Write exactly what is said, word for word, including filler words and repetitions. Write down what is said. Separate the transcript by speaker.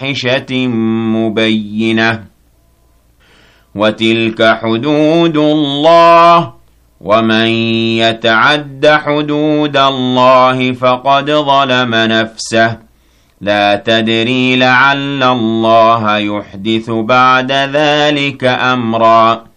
Speaker 1: فاحشة مبينة وتلك حدود الله ومن يتعد حدود الله فقد ظلم نفسه لا تدري لعل الله يحدث بعد ذلك أمرا